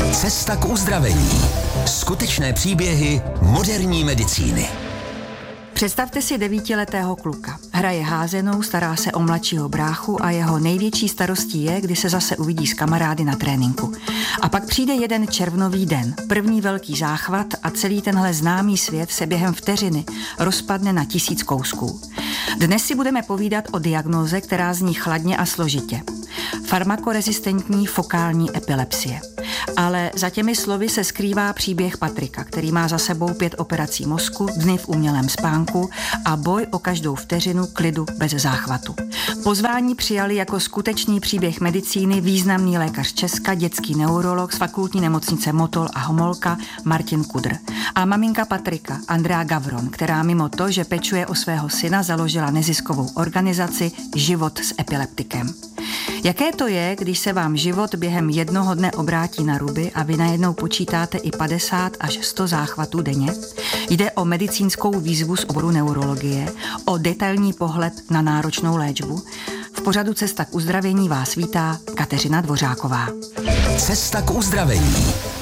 Cesta k uzdravení. Skutečné příběhy moderní medicíny. Představte si 9letého kluka. Hraje házenou, stará se o mladšího bráchu a jeho největší starostí je, kdy se zase uvidí s kamarády na tréninku. A pak přijde jeden červnový den, první velký záchvat a celý tenhle známý svět se během vteřiny rozpadne na 1000 kousků. Dnes si budeme povídat o diagnóze, která zní chladně a složitě. Farmakorezistentní fokální epilepsie. Ale za těmi slovy se skrývá příběh Patrika, který má za sebou 5 operací mozku, dny v umělém spánku a boj o každou vteřinu klidu bez záchvatu. Pozvání přijali jako skutečný příběh medicíny významný lékař Česka, dětský neurolog z fakultní nemocnice Motol a Homolka Martin Kudr a maminka Patrika Andrea Gavron, která mimo to, že pečuje o svého syna, založila neziskovou organizaci Život s epileptikem. Jaké to je, když se vám život během jednoho dne obrátí na ruby a vy najednou počítáte i 50 až 100 záchvatů denně? Jde o medicínskou výzvu z oboru neurologie, o detailní pohled na náročnou léčbu. V pořadu Cesta k uzdravení vás vítá Kateřina Dvořáková. Cesta k uzdravení.